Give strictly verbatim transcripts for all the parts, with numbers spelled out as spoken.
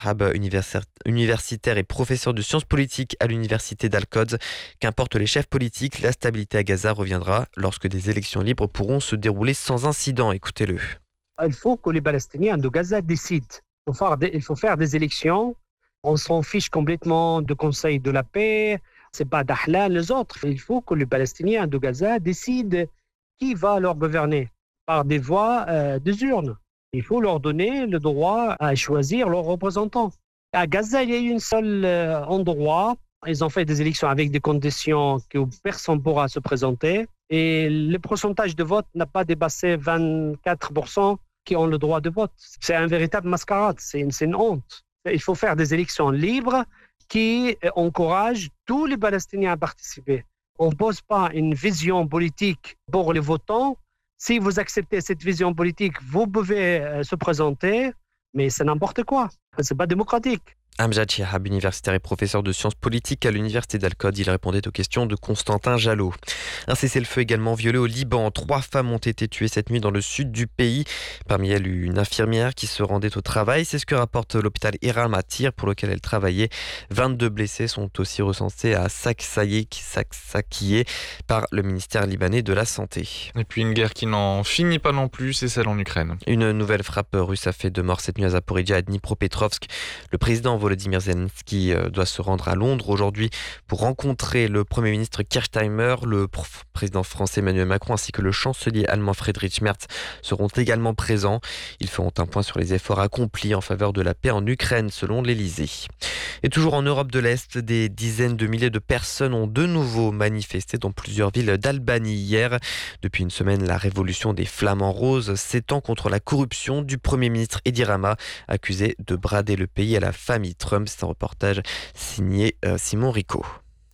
Arabe universi- universitaire et professeur de sciences politiques à l'université d'Al-Quds. Qu'importe les chefs politiques, la stabilité à Gaza reviendra lorsque des élections libres pourront se dérouler sans incident. Écoutez-le. Il faut que les Palestiniens de Gaza décident. Il faut faire des, il faut faire des élections. On s'en fiche complètement du Conseil de la paix. C'est pas d'Ahlan les autres. Il faut que les Palestiniens de Gaza décident qui va leur gouverner par des voix euh, des urnes. Il faut leur donner le droit à choisir leurs représentants. À Gaza, il y a eu un seul euh, endroit. Ils ont fait des élections avec des conditions que personne ne pourra se présenter. Et le pourcentage de vote n'a pas dépassé vingt-quatre pour cent qui ont le droit de vote. C'est un véritable mascarade, c'est une, c'est une honte. Il faut faire des élections libres qui encouragent tous les Palestiniens à participer. On ne pose pas une vision politique pour les votants. Si vous acceptez cette vision politique, vous pouvez euh, se présenter, mais c'est n'importe quoi. C'est pas démocratique. Amjad Chihab, universitaire et professeur de sciences politiques à l'université d'Al-Quds, il répondait aux questions de Constantin Jallot. Un cessez-le-feu également violé au Liban. Trois femmes ont été tuées cette nuit dans le sud du pays. Parmi elles, une infirmière qui se rendait au travail. C'est ce que rapporte l'hôpital Iram à Tyr pour lequel elle travaillait. vingt-deux blessés sont aussi recensés à Saksaye, Saksakiye par le ministère libanais de la Santé. Et puis une guerre qui n'en finit pas non plus, c'est celle en Ukraine. Une nouvelle frappe russe a fait deux morts cette nuit à Zaporijia et Dnipropetrovsk. Le président Volodymyr Zelensky doit se rendre à Londres aujourd'hui pour rencontrer le Premier ministre Keir Starmer, le président français Emmanuel Macron ainsi que le chancelier allemand Friedrich Merz seront également présents. Ils feront un point sur les efforts accomplis en faveur de la paix en Ukraine selon l'Elysée. Et toujours en Europe de l'Est, des dizaines de milliers de personnes ont de nouveau manifesté dans plusieurs villes d'Albanie hier. Depuis une semaine, la révolution des Flamants Roses s'étend contre la corruption du Premier ministre Edi Rama, accusé de brader le pays à la famille Trump. C'est un reportage signé euh, Simon Rico.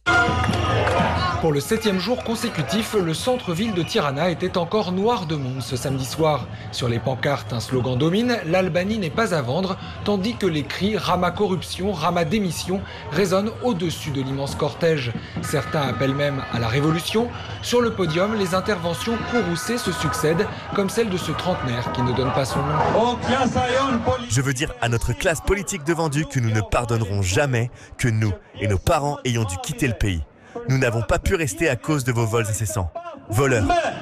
Pour le septième jour consécutif, le centre-ville de Tirana était encore noir de monde ce samedi soir. Sur les pancartes, un slogan domine, l'Albanie n'est pas à vendre, tandis que les cris Rama corruption, Rama démission résonnent au-dessus de l'immense cortège. Certains appellent même à la révolution. Sur le podium, les interventions courroucées se succèdent, comme celle de ce trentenaire qui ne donne pas son nom. Je veux dire à notre classe politique de vendus que nous ne pardonnerons jamais que nous et nos parents ayons dû quitter le pays. Nous n'avons pas pu rester à cause de vos vols incessants. Voleurs.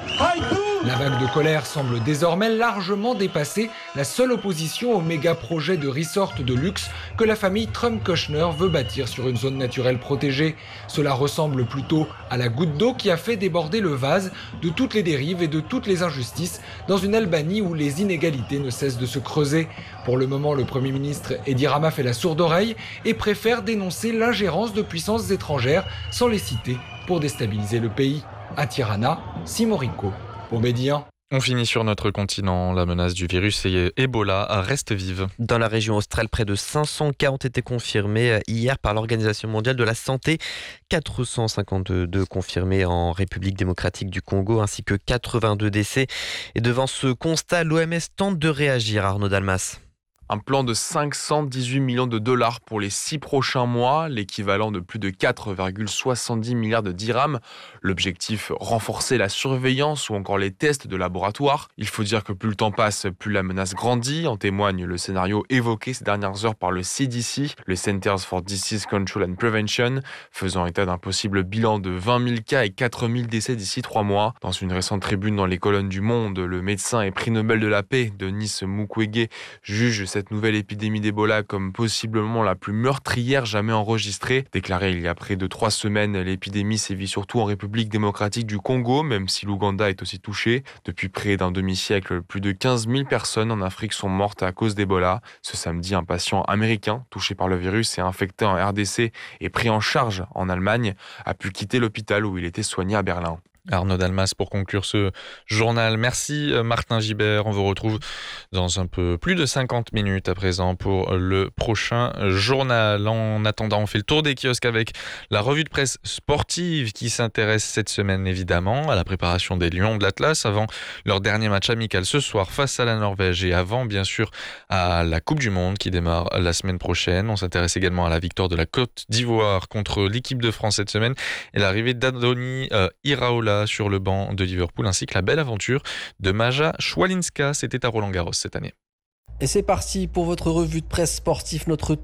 La vague de colère semble désormais largement dépasser la seule opposition au méga projet de resort de luxe que la famille Trump-Kushner veut bâtir sur une zone naturelle protégée. Cela ressemble plutôt à la goutte d'eau qui a fait déborder le vase de toutes les dérives et de toutes les injustices dans une Albanie où les inégalités ne cessent de se creuser. Pour le moment, le Premier ministre Edi Rama fait la sourde oreille et préfère dénoncer l'ingérence de puissances étrangères sans les citer pour déstabiliser le pays. À Tirana, Simon Rico. Pour Média. On finit sur notre continent. La menace du virus et Ebola reste vive. Dans la région australe, près de cinq cents cas ont été confirmés hier par l'Organisation mondiale de la santé. quatre cent cinquante-deux confirmés en République démocratique du Congo, ainsi que quatre-vingt-deux décès. Et devant ce constat, l'O M S tente de réagir, Arnaud Dalmas. Un plan de cinq cent dix-huit millions de dollars pour les six prochains mois, l'équivalent de plus de quatre virgule soixante-dix milliards de dirhams. L'objectif, renforcer la surveillance ou encore les tests de laboratoire. Il faut dire que plus le temps passe, plus la menace grandit. En témoigne le scénario évoqué ces dernières heures par le C D C, le Centers for Disease Control and Prevention, faisant état d'un possible bilan de vingt mille cas et quatre mille décès d'ici trois mois. Dans une récente tribune dans les colonnes du Monde, le médecin et prix Nobel de la paix, Denis Mukwege, juge cette nouvelle épidémie d'Ebola comme possiblement la plus meurtrière jamais enregistrée. Déclaré il y a près de trois semaines, l'épidémie sévit surtout en République démocratique du Congo, même si l'Ouganda est aussi touché. Depuis près d'un demi-siècle, plus de quinze mille personnes en Afrique sont mortes à cause d'Ebola. Ce samedi, un patient américain touché par le virus et infecté en R D C et pris en charge en Allemagne a pu quitter l'hôpital où il était soigné à Berlin. Arnaud Dalmas pour conclure ce journal. Merci Martin Gibert. On vous retrouve dans un peu plus de cinquante minutes à présent pour le prochain journal. En attendant, on fait le tour des kiosques avec la revue de presse sportive qui s'intéresse cette semaine évidemment à la préparation des Lions de l'Atlas avant leur dernier match amical ce soir face à la Norvège et avant bien sûr à la Coupe du Monde qui démarre la semaine prochaine. On s'intéresse également à la victoire de la Côte d'Ivoire contre l'équipe de France cette semaine et l'arrivée d'Adoni euh, Iraola sur le banc de Liverpool, ainsi que la belle aventure de Maja Schwalinska. C'était à Roland-Garros cette année. Et c'est parti pour votre revue de presse sportive. Notre